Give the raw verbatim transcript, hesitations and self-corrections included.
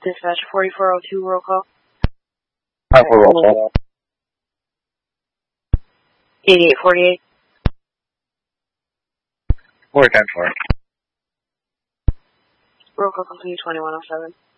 Dispatch forty-four oh two, roll call. Time for roll call. eighty-eight forty-eight. Four ten four. Roll call complete twenty-one oh seven.